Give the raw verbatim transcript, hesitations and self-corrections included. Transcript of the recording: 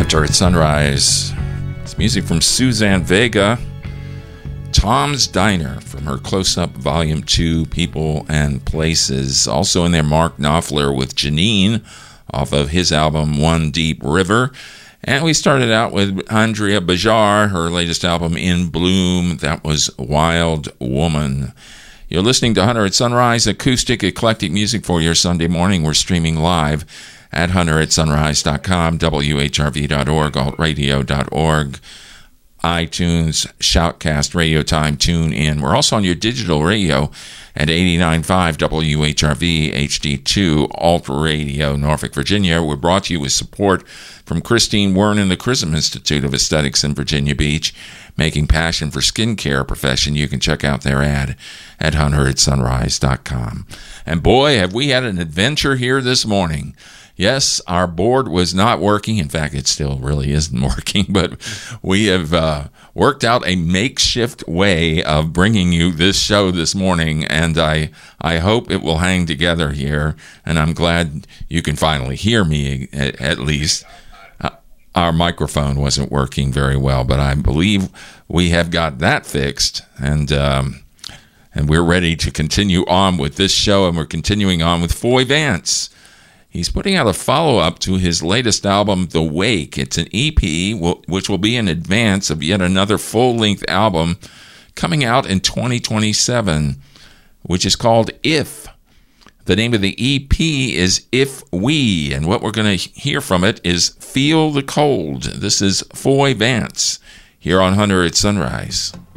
Hunter at Sunrise. It's music from Suzanne Vega. Tom's Diner from her Close-Up Volume two, People and Places. Also in there, Mark Knopfler with Janine off of his album One Deep River. And we started out with Andrea Bajar, her latest album In Bloom. That was Wild Woman. You're listening to Hunter at Sunrise, acoustic, eclectic music for your Sunday morning. We're streaming live at hunter at sunrise dot com, W H R V dot org, alt radio dot org, iTunes, Shoutcast, Radio Time, Tune In. We're also on your digital radio at eighty-nine point five W H R V H D two, Alt Radio, Norfolk, Virginia. We're brought to you with support from Christine Wern and the Chrism Institute of Aesthetics in Virginia Beach, making passion for skincare a profession. You can check out their ad at hunter at sunrise dot com. And boy, have we had an adventure here this morning. Yes, our board was not working. In fact, it still really isn't working, but we have uh, worked out a makeshift way of bringing you this show this morning, and I I hope it will hang together here, and I'm glad you can finally hear me at, at least. Uh, our microphone wasn't working very well, but I believe we have got that fixed, and um, and we're ready to continue on with this show, and we're continuing on with Foy Vance. He's putting out a follow-up to his latest album, The Wake. It's an E P, which will be in advance of yet another full-length album coming out in twenty twenty-seven, which is called If. The name of the E P is If We, and what we're going to hear from it is Feel the Cold. This is Foy Vance here on Hunter at Sunrise.